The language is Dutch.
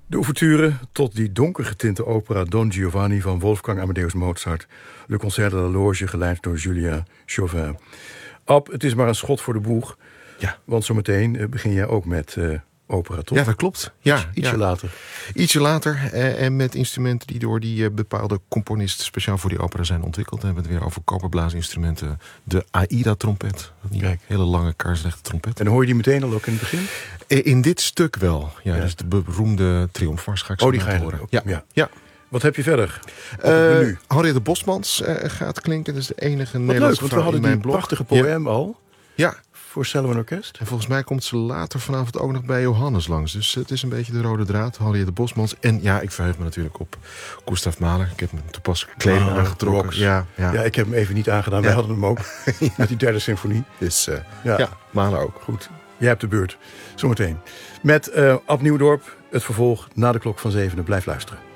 De ouverture tot die donker getinte opera Don Giovanni van Wolfgang Amadeus Mozart. Le Concert de la Loge, geleid door Julien Chauvin. Ab, het is maar een schot voor de boeg. Ja. Want zometeen begin jij ook met opera, toch? Ja, dat klopt. Ja, Ietsje later. Ietsje later en met instrumenten die door die bepaalde componist speciaal voor die opera zijn ontwikkeld. Dan hebben we het weer over koperblaasinstrumenten. De Aida-trompet. Die hele lange kaarsrechte trompet. En hoor je die meteen al ook in het begin? In dit stuk wel. Ja, dus de beroemde triomfmars ga ik zo laten horen. Ja. Wat heb je verder? Henriette Bosmans gaat klinken. Dat is de enige Wat Nederlandse leuk, want we hadden die prachtige poëm al. Ja. Voor cello en orkest. En volgens mij komt ze later vanavond ook nog bij Johannes langs. Dus het is een beetje de rode draad. Henriette Bosmans. En ja, ik verheug me natuurlijk op Gustav Mahler. Ik heb hem toepasselijk kleding aangetrokken. Ja, ik heb hem even niet aangedaan. Wij hadden hem ook. Met die derde symfonie. Dus Mahler ook. Goed. Jij hebt de beurt. Zometeen. Met Ab Nieuwdorp. Het vervolg na de klok van 7. Blijf luisteren.